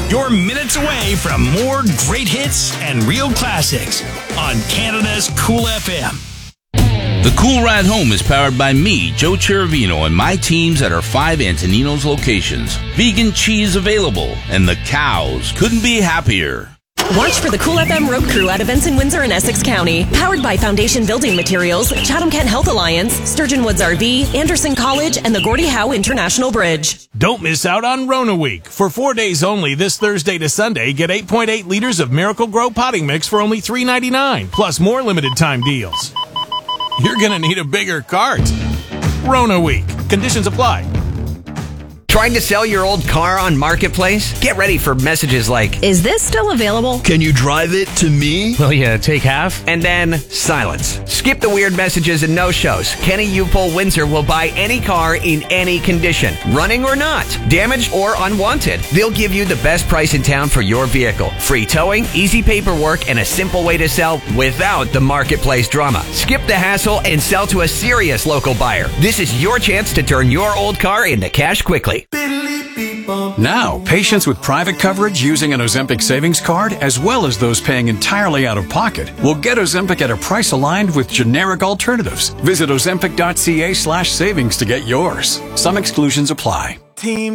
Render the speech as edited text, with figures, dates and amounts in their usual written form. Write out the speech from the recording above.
You're minutes away from more great hits and real classics on Canada's Cool FM. The Cool Ride Home is powered by me, Joe Cherovino, and my teams at our 5 Antonino's locations. Vegan cheese available, and the cows couldn't be happier. Watch for the Cool FM Road Crew at events in Windsor and Essex County. Powered by Foundation Building Materials, Chatham-Kent Health Alliance, Sturgeon Woods RV, Anderson College, and the Gordie Howe International Bridge. Don't miss out on Rona Week. For 4 days only, this Thursday to Sunday, get 8.8 liters of Miracle Grow potting mix for only $3.99, plus more limited time deals. You're going to need a bigger cart. Rona Week. Conditions apply. Trying to sell your old car on Marketplace? Get ready for messages like, Is this still available? Can you drive it to me? Will you take half? and then silence. Skip the weird messages and no-shows. Kenny Upol Windsor will buy any car in any condition, running or not, damaged or unwanted. They'll give you the best price in town for your vehicle. Free towing, easy paperwork, and a simple way to sell without the Marketplace drama. Skip the hassle and sell to a serious local buyer. This is your chance to turn your old car into cash quickly. Now, patients with private coverage using an Ozempic savings card, as well as those paying entirely out of pocket, will get Ozempic at a price aligned with generic alternatives. Visit ozempic.ca/savings to get yours. Some exclusions apply. Team